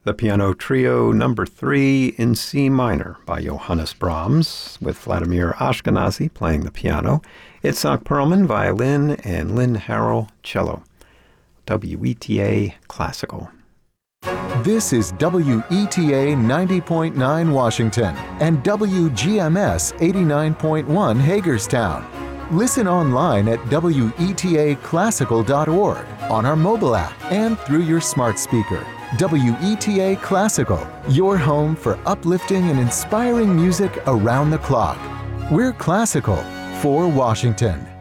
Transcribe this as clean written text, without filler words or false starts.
The Piano Trio Number 3 in C minor by Johannes Brahms, with Vladimir Ashkenazy playing the piano, Itzhak Perlman violin, and Lynn Harrell cello. WETA Classical. This is WETA 90.9 Washington and WGMS 89.1 Hagerstown. Listen online at WETAclassical.org, on our mobile app, and through your smart speaker. WETA Classical, your home for uplifting and inspiring music around the clock. We're classical for Washington.